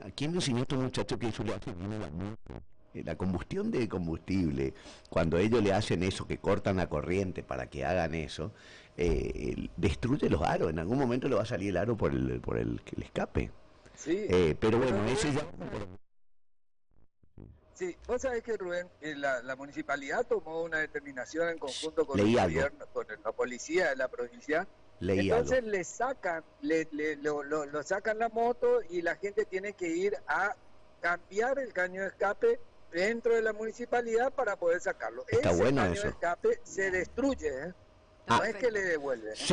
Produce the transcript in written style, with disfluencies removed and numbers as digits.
¿quién me enseñó a este muchacho que eso le hace bien a la moto? La combustión de combustible, cuando ellos le hacen eso, que cortan la corriente para que hagan eso, destruye los aros. En algún momento le va a salir el aro el escape. Sí, Pero pero bueno, ese Rubén, ya... vos sabés, sí, vos sabés que Rubén, la municipalidad tomó una determinación en conjunto con el Leí algo, gobierno, con la policía de la provincia. leí algo. Entonces le sacan, lo sacan la moto y la gente tiene que ir a cambiar el caño de escape dentro de la municipalidad para poder sacarlo. Está Ese bueno caño de eso. escape se destruye, ¿eh? No Ah, es que le devuelven, ¿eh?